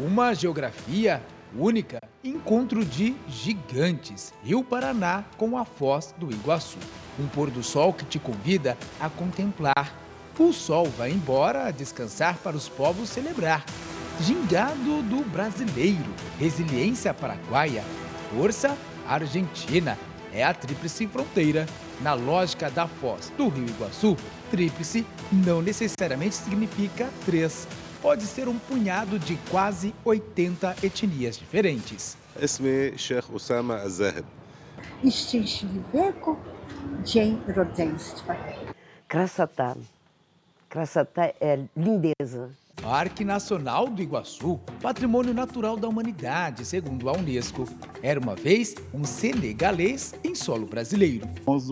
Uma geografia única, encontro de gigantes, Rio Paraná com a Foz do Iguaçu. Um pôr do sol que te convida a contemplar. O sol vai embora a descansar para os povos celebrar. Gingado do brasileiro, resiliência paraguaia, força argentina. É a tríplice fronteira. Na lógica da Foz do Rio Iguaçu, tríplice não necessariamente significa 3. Pode ser um punhado de quase 80 etnias diferentes. اسمي الشيخ أسامة الزاهد. Szczęśliwego dzień rodzeństwa. Krassatá. Krassatá é lindeza. Parque Nacional do Iguaçu, patrimônio natural da humanidade, segundo a Unesco. Era uma vez um senegalês em solo brasileiro.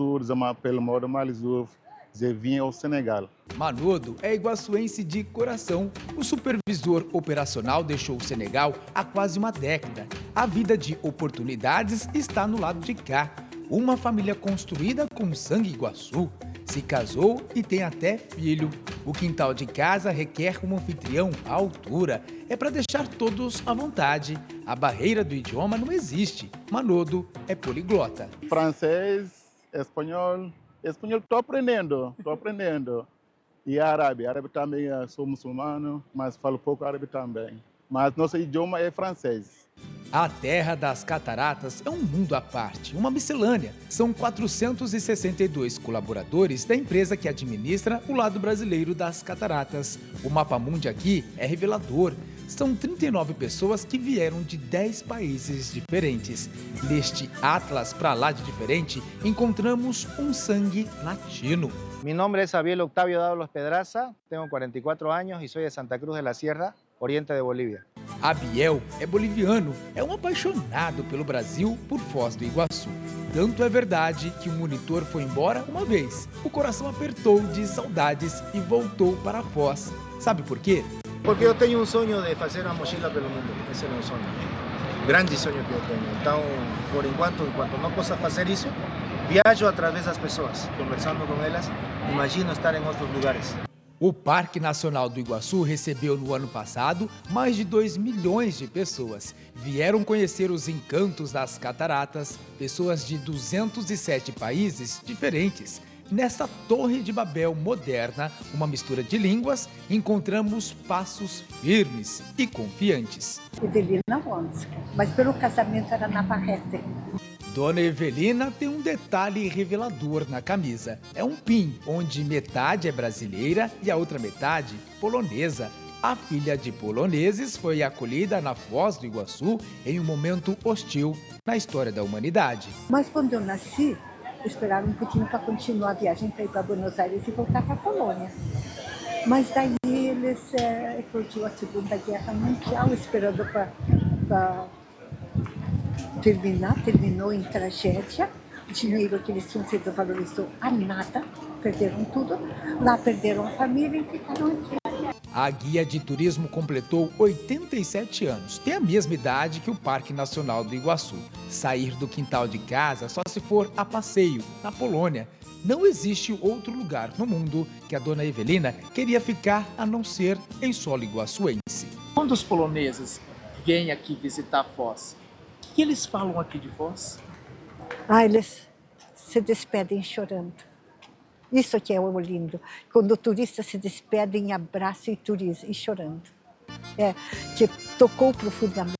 Vinha ao Senegal. Manodo é iguaçuense de coração. O supervisor operacional deixou o Senegal há quase uma década. A vida de oportunidades está no lado de cá. Uma família construída com sangue iguaçu. Se casou e tem até filho. O quintal de casa requer um anfitrião à altura. É para deixar todos à vontade. A barreira do idioma não existe. Manodo é poliglota. Francês, espanhol. Espanhol estou aprendendo. E árabe também, sou muçulmano, mas falo pouco árabe também. Mas nosso idioma é francês. A Terra das Cataratas é um mundo à parte, uma miscelânea. São 462 colaboradores da empresa que administra o lado brasileiro das cataratas. O mapa-mundi aqui é revelador. São 39 pessoas que vieram de 10 países diferentes. Neste atlas para lá de diferente, encontramos um sangue latino. Mi nombre es Abiel Octavio Dávalos Pedraza, tengo 44 años y soy de Santa Cruz de la Sierra, oriente de Bolívia. Abiel é boliviano, é um apaixonado pelo Brasil por Foz do Iguaçu. Tanto é verdade que o monitor foi embora uma vez. O coração apertou de saudades e voltou para Foz. Sabe por quê? Porque eu tenho um sonho de fazer uma mochila pelo mundo. Esse é o meu sonho. Grande sonho que eu tenho. Então, por enquanto não possa fazer isso, viajo através das pessoas, conversando com elas, imagino estar em outros lugares. O Parque Nacional do Iguaçu recebeu no ano passado mais de 2 milhões de pessoas. Vieram conhecer os encantos das cataratas, pessoas de 207 países diferentes. Nessa Torre de Babel moderna, uma mistura de línguas, encontramos passos firmes e confiantes. Evelina Ronska, mas pelo casamento era Navarrete. Dona Evelina tem um detalhe revelador na camisa. É um pin, onde metade é brasileira e a outra metade polonesa. A filha de poloneses foi acolhida na Foz do Iguaçu em um momento hostil na história da humanidade. Mas quando eu nasci, esperaram um pouquinho para continuar a viagem para ir para Buenos Aires e voltar para a Polônia. Mas daí eles eclodiu a Segunda Guerra Mundial, esperando para terminou em tragédia. O dinheiro que eles tinham sido valorizou a nada, perderam tudo. Lá perderam a família e ficaram aqui. A guia de turismo completou 87 anos. Tem a mesma idade que o Parque Nacional do Iguaçu. Sair do quintal de casa só se for a passeio, na Polônia. Não existe outro lugar no mundo que a dona Evelina queria ficar a não ser em solo iguaçuense. Quando os poloneses vêm aqui visitar Foz, o que eles falam aqui de Foz? Eles se despedem chorando. Isso que é o lindo. Quando o turista se despede em abraço e chorando. Que tocou profundamente.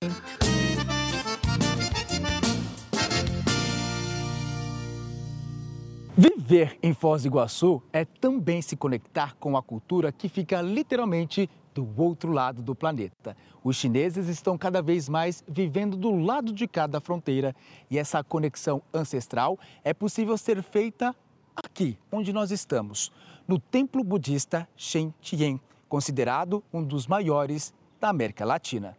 Viver em Foz do Iguaçu é também se conectar com a cultura que fica literalmente do outro lado do planeta. Os chineses estão cada vez mais vivendo do lado de cada fronteira e essa conexão ancestral é possível ser feita aqui, onde nós estamos, no templo budista Shen Tien, considerado um dos maiores da América Latina.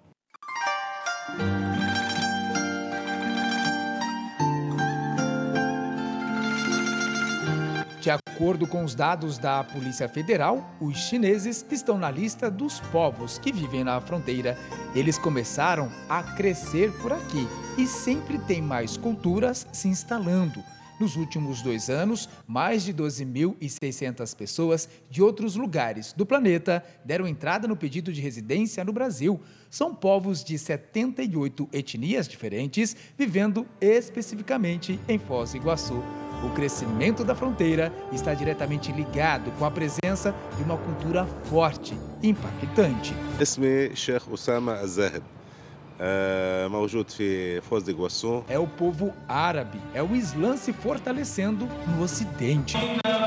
De acordo com os dados da Polícia Federal, os chineses estão na lista dos povos que vivem na fronteira. Eles começaram a crescer por aqui e sempre tem mais culturas se instalando. Nos últimos 2 anos, mais de 12.600 pessoas de outros lugares do planeta deram entrada no pedido de residência no Brasil. São povos de 78 etnias diferentes, vivendo especificamente em Foz do Iguaçu. O crescimento da fronteira está diretamente ligado com a presença de uma cultura forte e impactante. اسمي الشيخ أسامة الزاهد موجود في فوز دي إغواسو. É o povo árabe, é o Islã se fortalecendo no Ocidente.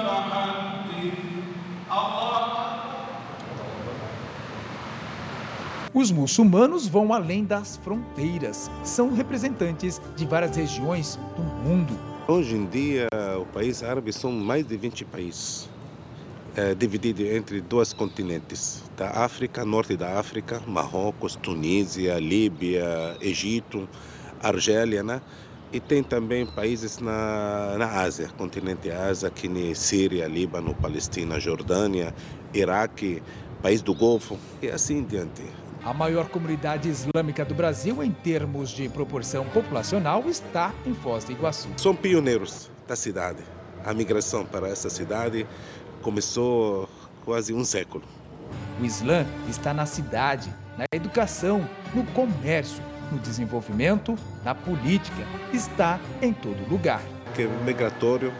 Os muçulmanos vão além das fronteiras, são representantes de várias regiões do mundo. Hoje em dia, o país árabe são mais de 20 países, divididos entre 2 continentes, da África, norte da África, Marrocos, Tunísia, Líbia, Egito, Argélia, né? E tem também países na Ásia, continente Ásia, que nem Síria, Líbano, Palestina, Jordânia, Iraque, país do Golfo e assim em diante. A maior comunidade islâmica do Brasil, em termos de proporção populacional, está em Foz do Iguaçu. São pioneiros da cidade. A migração para essa cidade começou quase um século. O Islã está na cidade, na educação, no comércio, no desenvolvimento, na política, está em todo lugar. Que o migratório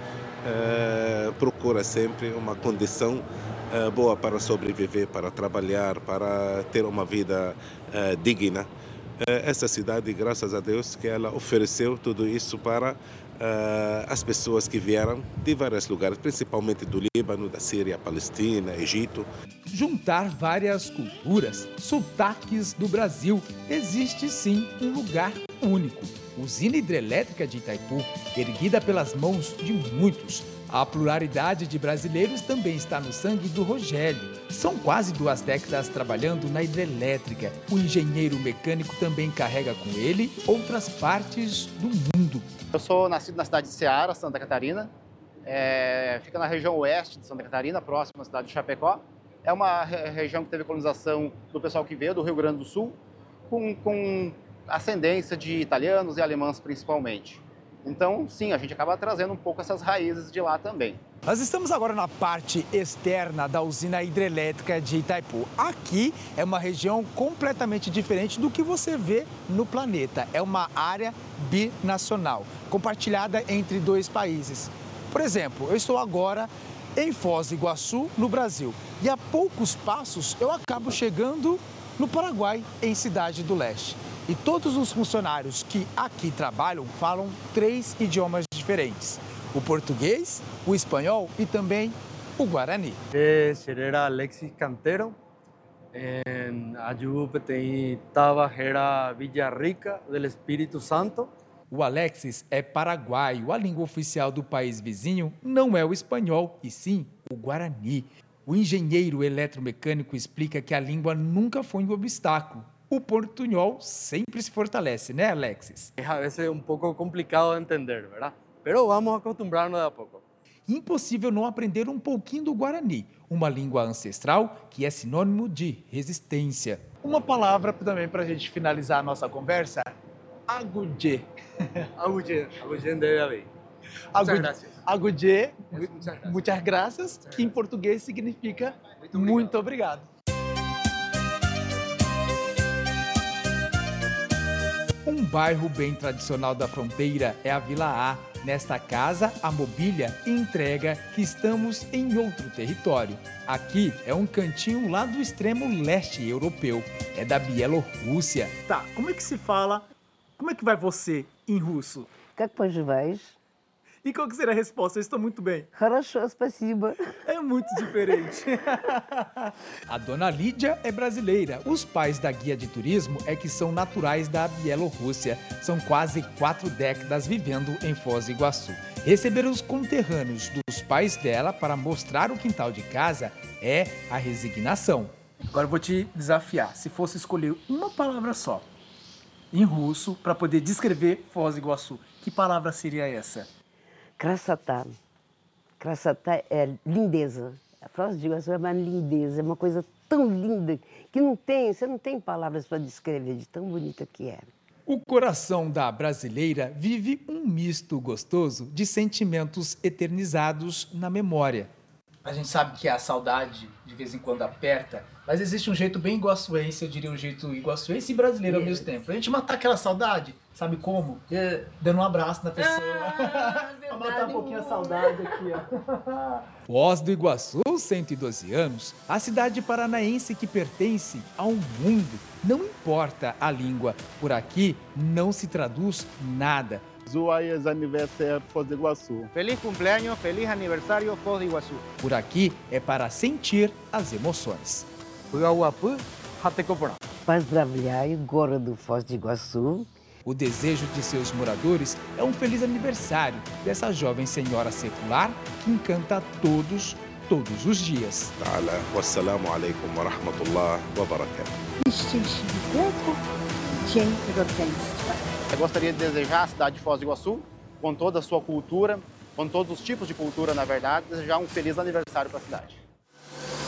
procura sempre uma condição boa para sobreviver, para trabalhar, para ter uma vida digna. Essa cidade, graças a Deus, que ela ofereceu tudo isso para as pessoas que vieram de vários lugares, principalmente do Líbano, da Síria, Palestina, Egito. Juntar várias culturas, sotaques do Brasil, existe sim um lugar único. Usina hidrelétrica de Itaipu, erguida pelas mãos de muitos. A pluralidade de brasileiros também está no sangue do Rogério. São quase 2 décadas trabalhando na hidrelétrica. O engenheiro mecânico também carrega com ele outras partes do mundo. Eu sou nascido na cidade de Ceará, Santa Catarina. Fica na região oeste de Santa Catarina, próxima à cidade de Chapecó. É uma região que teve colonização do pessoal que veio do Rio Grande do Sul, com ascendência de italianos e alemães principalmente. Então, sim, a gente acaba trazendo um pouco essas raízes de lá também. Nós estamos agora na parte externa da usina hidrelétrica de Itaipu. Aqui é uma região completamente diferente do que você vê no planeta. É uma área binacional, compartilhada entre 2 países. Por exemplo, eu estou agora em Foz do Iguaçu, no Brasil. E a poucos passos eu acabo chegando no Paraguai, em Cidade do Leste. E todos os funcionários que aqui trabalham falam 3 idiomas diferentes: o português, o espanhol e também o guarani. Será Alexis Cantero, a Yupeteí Tabajera Villa Rica del Espírito Santo. O Alexis é paraguaio. A língua oficial do país vizinho não é o espanhol, e sim o guarani. O engenheiro eletromecânico explica que a língua nunca foi um obstáculo. O portunhol sempre se fortalece, né, Alexis? A veces é um pouco complicado de entender, ¿verdad? Pero vamos acostumbrarnos de a pouco. Impossível não aprender um pouquinho do guarani, uma língua ancestral que é sinônimo de resistência. Uma palavra também para a gente finalizar a nossa conversa: agudê. Agudê deve haver. Agudê, muitas graças, que em português significa muito obrigado. Um bairro bem tradicional da fronteira é a Vila A. Nesta casa, a mobília entrega que estamos em outro território. Aqui é um cantinho lá do extremo leste europeu. É da Bielorrússia. Tá, como é que se fala? Como é que vai você em russo? Как поживаешь? E qual que será a resposta? Eu estou muito bem. Хорошо, спасибо. É muito diferente. A dona Lídia é brasileira. Os pais da guia de turismo é que são naturais da Bielorrússia. São quase 4 décadas vivendo em Foz do Iguaçu. Receber os conterrâneos dos pais dela para mostrar o quintal de casa é a resignação. Agora eu vou te desafiar. Se fosse escolher uma palavra só em russo para poder descrever Foz do Iguaçu, que palavra seria essa? Красота. Красота é lindeza. A Foz do Iguaçu é uma lindeza, é uma coisa tão linda que você não tem palavras para descrever de tão bonita que é. O coração da brasileira vive um misto gostoso de sentimentos eternizados na memória. A gente sabe que a saudade de vez em quando aperta, mas existe um jeito bem iguaçuense, eu diria um jeito iguaçuense e brasileiro ao mesmo tempo. A gente matar aquela saudade, sabe como? Dando um abraço na pessoa. Pra matar um pouquinho a saudade aqui, ó. Foz do Iguaçu, 112 anos, a cidade paranaense que pertence ao mundo. Não importa a língua, por aqui não se traduz nada. Zuai é aniversário Foz do Iguaçu. Feliz cumpleaños, feliz aniversário Foz do Iguaçu. Por aqui é para sentir as emoções. Paz Bravilhai, Gorra do Foz do Iguaçu. O desejo de seus moradores é um feliz aniversário dessa jovem senhora secular que encanta a todos os dias. Wassalamu alaikum wa rahmatullah wa barakatuh. Eu gostaria de desejar à cidade de Foz do Iguaçu, com toda a sua cultura, com todos os tipos de cultura, na verdade, desejar um feliz aniversário para a cidade.